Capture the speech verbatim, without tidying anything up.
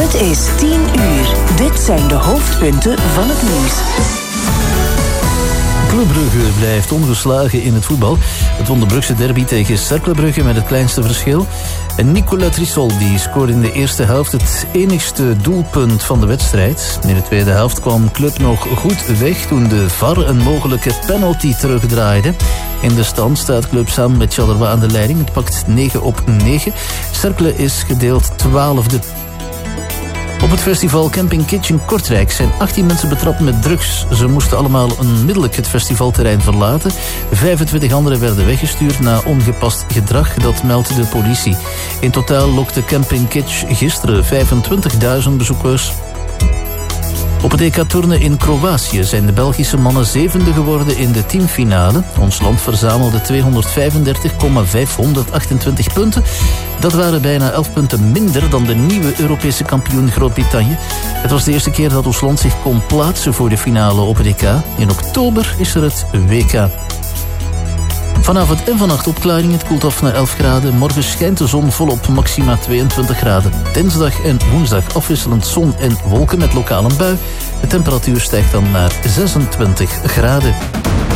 Het is tien uur. Dit zijn de hoofdpunten van het nieuws. Club Brugge blijft ongeslagen in het voetbal. Het won de Brugse derby tegen Cercle Brugge met het kleinste verschil. En Nicolas Trisoldi scoorde in de eerste helft het enigste doelpunt van de wedstrijd. In de tweede helft kwam Club nog goed weg toen de V A R een mogelijke penalty terugdraaide. In de stand staat Club samen met Charleroi aan de leiding. Het pakt negen op negen. Cercle is gedeeld twaalfde. Op het festival Camping Kitsch in Kortrijk zijn achttien mensen betrapt met drugs. Ze moesten allemaal onmiddellijk het festivalterrein verlaten. vijfentwintig anderen werden weggestuurd na ongepast gedrag, dat meldt de politie. In totaal lokte Camping Kitsch gisteren vijfentwintigduizend bezoekers. Op het E K turnen in Kroatië zijn de Belgische mannen zevende geworden in de teamfinale. Ons land verzamelde tweehonderdvijfendertig komma vijfhonderdachtentwintig punten. Dat waren bijna elf punten minder dan de nieuwe Europese kampioen Groot-Brittannië. Het was de eerste keer dat ons land zich kon plaatsen voor de finale op het E K. In oktober is er het W K. Vanavond en vannacht opklaring, het koelt af naar elf graden. Morgen schijnt de zon volop, maxima tweeëntwintig graden. Dinsdag en woensdag afwisselend zon en wolken met lokaal een bui. De temperatuur stijgt dan naar zesentwintig graden.